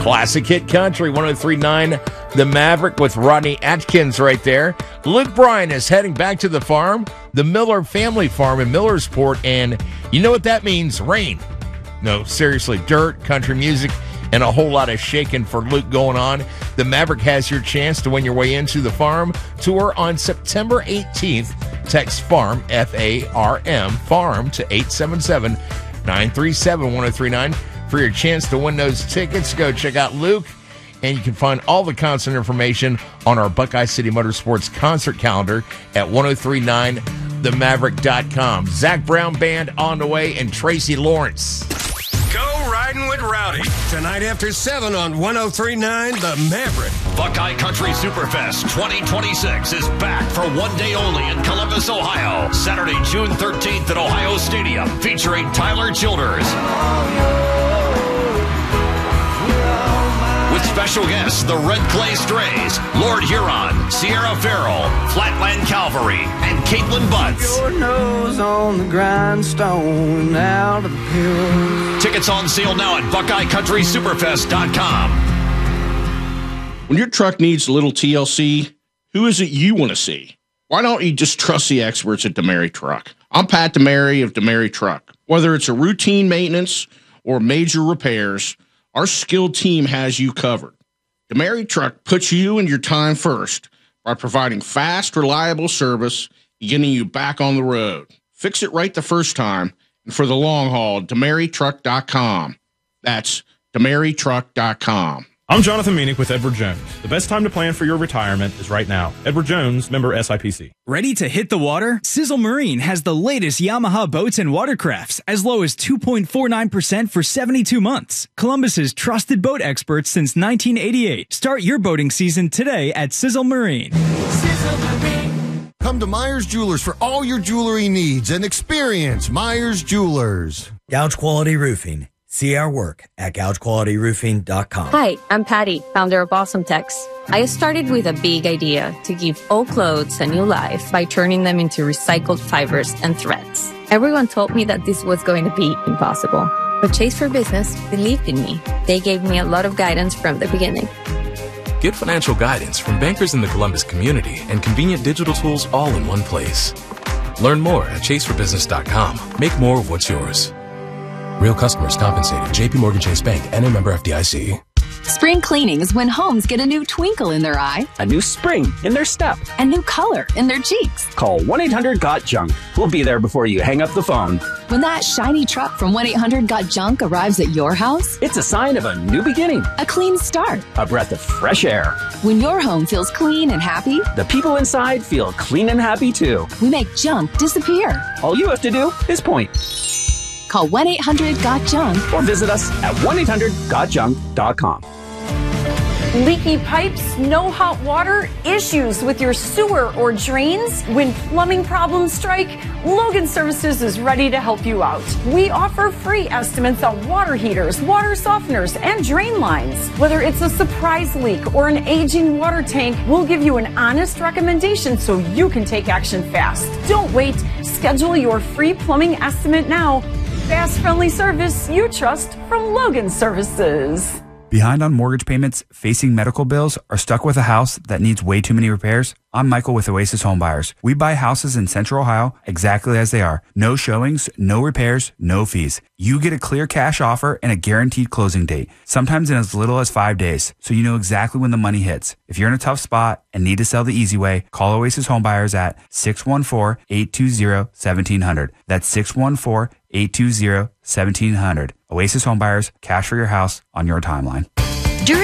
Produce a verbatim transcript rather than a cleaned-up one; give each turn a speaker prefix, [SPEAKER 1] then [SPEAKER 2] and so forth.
[SPEAKER 1] Classic Hit Country, one oh three point nine The Maverick with Rodney Atkins right there. Luke Bryan is heading back to the farm, the Miller family farm in Millersport, and you know what that means? Rain. No, seriously, dirt, country music, and a whole lot of shaking for Luke going on. The Maverick has your chance to win your way into the farm tour on September eighteenth. Text FARM, F A R M, FARM to eight seven seven, nine three seven, one oh three nine for your chance to win those tickets. Go check out Luke, and you can find all the concert information on our Buckeye City Motorsports concert calendar at ten thirty-nine the maverick dot com. Zach Brown Band on the way, and Tracy Lawrence.
[SPEAKER 2] Go riding with Rowdy. Tonight after seven on ten thirty-nine The Maverick.
[SPEAKER 3] Buckeye Country Superfest twenty twenty-six is back for one day only in Columbus, Ohio. Saturday, June thirteenth at Ohio Stadium, featuring Tyler Childers. With special guests, the Red Clay Strays, Lord Huron, Sierra Farrell, Flatland Cavalry, and Caitlin Butts.
[SPEAKER 4] Your nose on the grindstone, out of the pills.
[SPEAKER 3] Tickets on sale now at buckeye country superfest dot com.
[SPEAKER 5] When your truck needs a little T L C, who is it you want to see? Why don't you just trust the experts at DeMary Truck? I'm Pat DeMary of DeMary Truck. Whether it's a routine maintenance or major repairs, our skilled team has you covered. DeMary Truck puts you and your time first by providing fast, reliable service, getting you back on the road. Fix it right the first time, and for the long haul, demary truck dot com. That's demary truck dot com.
[SPEAKER 6] I'm Jonathan Meanick with Edward Jones. The best time to plan for your retirement is right now. Edward Jones, member S I P C.
[SPEAKER 7] Ready to hit the water? Sizzle Marine has the latest Yamaha boats and watercrafts, as low as two point four nine percent for seventy-two months. Columbus's trusted boat experts since nineteen eighty-eight. Start your boating season today at Sizzle Marine.
[SPEAKER 8] Sizzle Marine. Come to Myers Jewelers for all your jewelry needs and experience Myers Jewelers.
[SPEAKER 9] Gouge Quality Roofing. See our work at gouge quality roofing dot com.
[SPEAKER 10] Hi, I'm Patty, founder of Awesome Tex. I started with a big idea to give old clothes a new life by turning them into recycled fibers and threads. Everyone told me that this was going to be impossible, but Chase for Business believed in me. They gave me a lot of guidance from the beginning.
[SPEAKER 11] Get financial guidance from bankers in the Columbus community and convenient digital tools all in one place. Learn more at chase for business dot com. Make more of what's yours. Real customers compensated. J P Morgan Chase Bank, N A member F D I C.
[SPEAKER 12] Spring cleaning is when homes get a new twinkle in their eye,
[SPEAKER 13] a new spring in their step,
[SPEAKER 12] a new color in their cheeks.
[SPEAKER 13] Call one eight hundred got junk. We'll be there before you hang up the phone.
[SPEAKER 12] When that shiny truck from one eight hundred got junk arrives at your house,
[SPEAKER 13] it's a sign of a new beginning,
[SPEAKER 12] a clean start,
[SPEAKER 13] a breath of fresh air.
[SPEAKER 12] When your home feels clean and happy,
[SPEAKER 13] the people inside feel clean and happy too.
[SPEAKER 12] We make junk disappear.
[SPEAKER 13] All you have to do is point.
[SPEAKER 12] Call one eight hundred got junk
[SPEAKER 13] or visit us at one eight hundred got junk dot com.
[SPEAKER 14] Leaky pipes, no hot water, issues with your sewer or drains? When plumbing problems strike, Logan Services is ready to help you out. We offer free estimates on water heaters, water softeners, and drain lines. Whether it's a surprise leak or an aging water tank, we'll give you an honest recommendation so you can take action fast. Don't wait. Schedule your free plumbing estimate now. Fast, friendly service you trust from Logan Services.
[SPEAKER 15] Behind on mortgage payments, facing medical bills, or stuck with a house that needs way too many repairs? I'm Michael with Oasis Home Buyers. We buy houses in Central Ohio exactly as they are. No showings, no repairs, no fees. You get a clear cash offer and a guaranteed closing date, sometimes in as little as five days, so you know exactly when the money hits. If you're in a tough spot and need to sell the easy way, call Oasis Home Buyers at six one four, eight two zero, one seven zero zero. That's six one four, eight two zero, one seven zero zero. Oasis Home Buyers, cash for your house on your timeline.